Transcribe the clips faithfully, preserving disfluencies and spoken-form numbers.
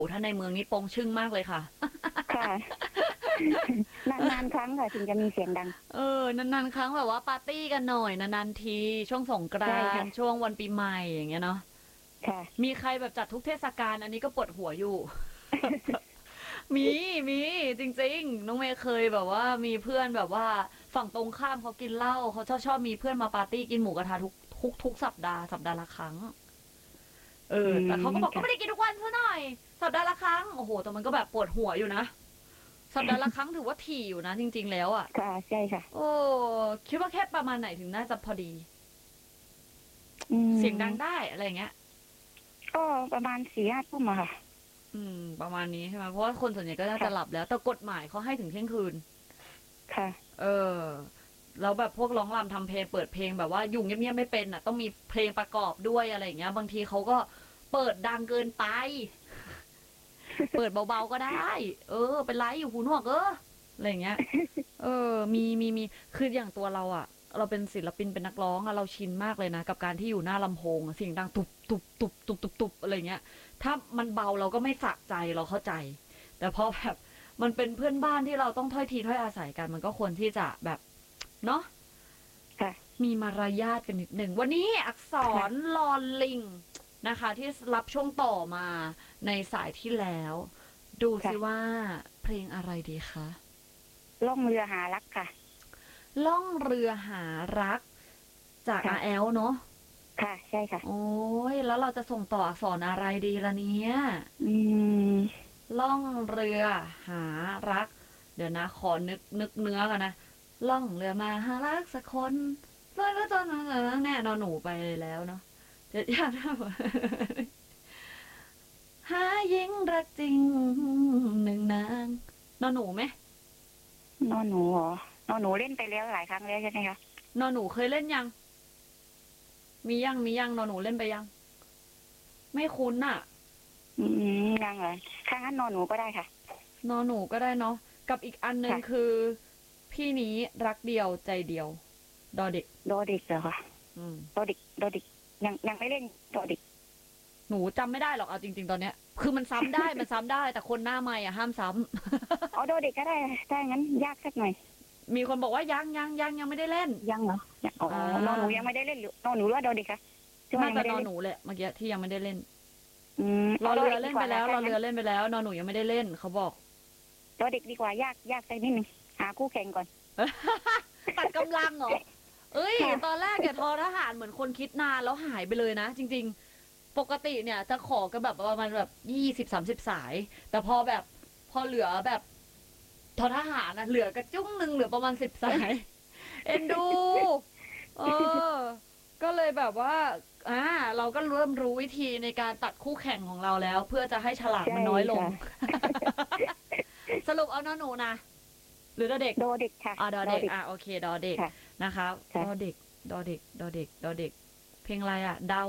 ถ้าในเมืองนี้โปงชึ่งมากเลยค่ะค่ะ นานๆครั้งค่ะถึงจะมีเสียงดังเออนานๆครั้งแบบว่าปาร์ตี้กันหน่อยนานๆทีช่วงสงกใช่รานค่ะต์ช่วงวันปีใหม่อย่างเงี้ยเนาะค่ะมีใครแบบจัดทุกเทศกาลอันนี้ก็ปวดหัวอยู่ มีมีจริงๆน้องเมย์เคยแบบว่ามีเพื่อนแบบว่าฝั่งตรงข้ามเขากินเหล้าเขาชอบชอบมีเพื่อนมาปาร์ตี้กินหมูกระทะทุกทุกทุกสัปดาห์สัปดาห์ละครั้งเออือแต่เขามก็บอกก็ค่ะไม่ได้กินทุกวันซะหน่อยสัปดาห์ละครั้งโอ้โหแต่มันก็แบบปวดหัวอยู่นะสัปดาห์ละครั้งถือว่าถี่อยู่นะจริงๆแล้วอ่ะค่ะใช่ค่ะโอ้คิดว่าแค่ประมาณไหนถึงน่าจะพอดีอืเสียงดังมได้อะไรอย่างเงี้ยก็ประมาณสี่ห้าทุ่มอะค่ะอืมประมาณนี้ใช่ไหมเพราะว่าคนส่วนใหญ่ก็น่าจะค่ะหลับแล้วแต่กฎหมายเขาให้ถึงเที่ยงคืนค่ะเออแล้วแบบพวกร้องรำทำเพลงเปิดเพลงแบบว่าอยู่เงียบๆไม่เป็นอ่ะต้องมีเพลงประกอบด้วยอะไรอย่างเงี้ยบางทีเขาก็เปิดดังเกินไปเปิดเบาๆก็ได้เออเป็นไรอยู่หูหนวกเอออะไรอย่างเงี้ยเออมีมีมีคืออย่างตัวเราอ่ะเราเป็นศิลปินเป็นนักร้องอะเราชินมากเลยนะกับการที่อยู่หน้าลำโพงอะเสียงดังตุบตุบตุบตุบตุบตุบอะไรเงี้ยถ้ามันเบาเราก็ไม่สะใจเราเข้าใจ แต่พอแบบมันเป็นเพื่อนบ้านที่เราต้องถ้อยทีถ้อยอาศัยกันมันก็ควรที่จะแบบเนาะค่ะมีมารยาทกันนิดหนึ่งวันนี้อักษค่ะรลอลิงนะคะที่รับช่วงต่อมาในสายที่แล้ว ดูสิค่ะว่าเพลงอะไรดีคะล่องเรือหารักค่ะล่องเรือหารักจากอาแอค่ะลเนาะค่ะใช่ค่ะโอ้ยแล้วเราจะส่งต่ออักษรอะไรดีล่ะเนี่ยอืมล่องเรือหารักเดี๋ยวนะขอนึกนึกเนื้อกันนะล่องเรือมาหารักสักคนลอยแล้วจนมาแน่นอนหนูไปแล้วเนาะเดี๋ยวอยากทำ หาหญิงรักจริงหนึ่งนางนอนหนูไหมนอนหนูเหรอนอนหนูเล่นไปแล้วหลายครั้งแล้วใช่ไหมคะนอนหนูเคยเล่นยังมียังมียังนอนหนูเล่นไปยังไม่คุ้นอ่ะอืมยังเหรอถ้างั้นนอนหนูก็ได้ค่ะนอนหนูก็ได้เนาะกับอีกอันหนึ่งค่ะคือพี่นี้รักเดียวใจเดียวดอเด็กโดดิกเหรอคะอืมโดดิกโดดิกยังยังไม่เล่นโดดิกหนูจำไม่ได้หรอกเอาจริงๆตอนเนี้ยคือมันซ้ำได้มันซ้ำได้แต่คนหน้าใหม่อ่ะห้ามซ้ำอ๋อโดดิกก็ได้ถ้างั้นยากสักหน่อยมีคนบอกว่ายังยังยังยังไม่ได้เล่นยังเหรอยังอ๋ออ่นอนหนูายังไม่ได้เล่นหรือนอนหนูหรือว่าโดดิกคะที่ว่าน่ายังไม่ได้เล่นจะนอนหนูแหละเมื่อกี้ที่ยังไม่ได้เล่นอืมรอเอาโดดิกเรือเล่นไปดีกว่าค่ะถ้างั้นแล้วรอเรือเล่นไปแล้วนอนหนูยังไม่ได้เล่นเขาบอกตัวเด็กดีกว่ายากยากสักนิดนึงหาคู่แข่งก่อนตัดกำลังเหรอเอ้ยค่ะตอนแรกเนี่ยทอทหารเหมือนคนคิดนานแล้วหายไปเลยนะจริงๆปกติเนี่ยจะขอกันแบบประมาณแบบยี่สิบสามสิบสายแต่พอแบบพอเหลือแบบทอทหารนะเหลือกระจุ้งหนึ่งเหลือประมาณสิบสายเอ็นดูเออก็เลยแบบว่าอ่าเราก็เริ่มรู้วิธีในการตัดคู่แข่งของเราแล้ว เพื่อจะให้ฉลากใช่มันน้อยลงค่ะสรุปเอาน้อหนูนะหรือเด็กโดเด็กค่ะอ่าดอโดเด็กเด็กอ่ะโอเคดอเด็กค่ะนะคะดค่ะอเด็กดอเด็กดอเด็กดอเด็กเพลงอะไรอ่ะเดา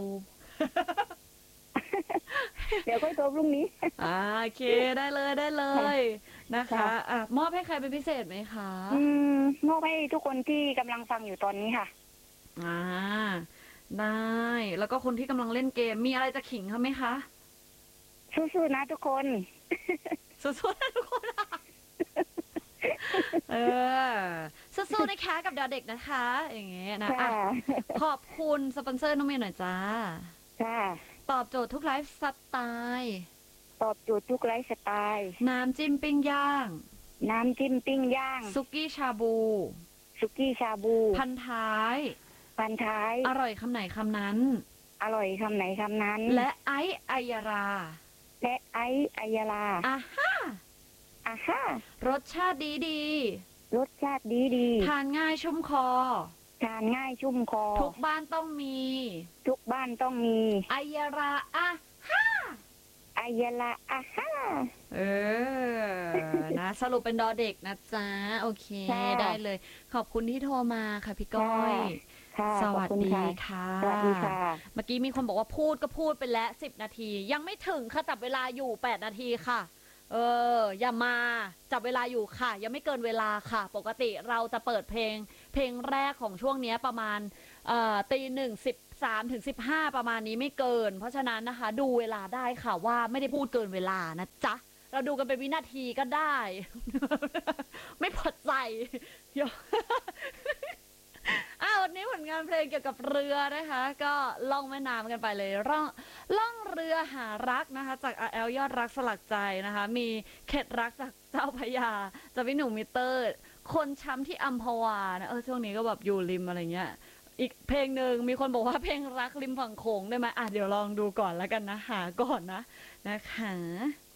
เดี๋ยวค่อยโทรพรุ่งนี้อ่าโอเคได้เลยได้เลค่ะยนะคะค่ะอ่ะมอบให้ใครเป็นพิเศษไหมคะอืมมอบให้ทุกคนที่กำลังฟังอยู่ตอนนี้ค่ะอ่าได้แล้วก็คนที่กำลังเล่นเกมมีอะไรจะขิงเขาไหมคะสู้ๆนะทุกคนสู้ๆนะทุกคนเออสู้ๆนะคะกับดอเด็กนะคะอย่างเงี้ยนะค่ะอ่ะขอบคุณสปอนเซอร์น้องเมย์หน่อยจ้าค่ะตอบโจทย์ทุกไลฟ์สไตล์ตอบโจทย์ทุกไลฟ์สไตล์น้ำจิ้มปิ้งย่างน้ำจิ้มปิ้งย่างซุกี้ชาบูสุกี้ชาบูพันท้ายพันท้ายอร่อยคำไหนคำนั้นอร่อยคำไหนคำนั้นและไอซ์ไอยาราและไอซ์อัยยาลาอ่ะฮะอ่ะฮ่ารสชาติดีดีรสชาติดีดีทานง่ายชุ่มคอทานง่ายชุ่มคอทุกบ้านต้องมีทุกบ้านต้องมีไอยาราอ่ะฮะอัยยาลาอ่ะฮ่าเออนะสรุปเป็นดอเด็กนะจ๊ะ โอเคค่ะได้เลย ขอบคุณที่โทรมาค่ะพี่ก้อยค่ะสขอบวัสคุณดีค่ะค่ะสวัสดีค่ะเมื่อกี้มีคนบอกว่าพูดก็พูดไปแล้วสิบนาที ยังไม่ถึงค่ะจับเวลาอยู่แปดนาทีค่ะ เออ อย่ามาจับเวลาอยู่ค่ะ ยังไม่เกินเวลาค่ะ ปกติเราจะเปิดเพลง เพลงแรกของช่วงเนี้ยประมาณเอ่อตีหนึ่งสิบสามถึงสิบห้าประมาณนี้ไม่เกินเพราะฉะนั้นนะคะดูเวลาได้ค่ะว่าไม่ได้พูดเกินเวลานะจ๊ะเราดูกันเป็นวินาทีก็ได้ ไม่พอใจเดี๋ยว อ้าววันนี้ผลงานเพลงเกี่ยวกับเรือนะคะ ก็ล่องแม่น้ำกันไปเลยร่องล่องเรือหารักนะคะ จากอาแอลยอดรักสลักใจนะคะ มีเข็ดรักจากเจ้าพระยาจากพี่หนุ่มมิเตอร์ คนช้ำที่อัมพวานะเออช่วงนี้ก็แบบอยู่ริมอะไรเงี้ยอีกเพลงหนึ่งมีคนบอกว่าเพลงรักริมฝั่งโขงได้ไหมอ่ะเดี๋ยวลองดูก่อนแล้วกันนะหาก่อนนะนะคะ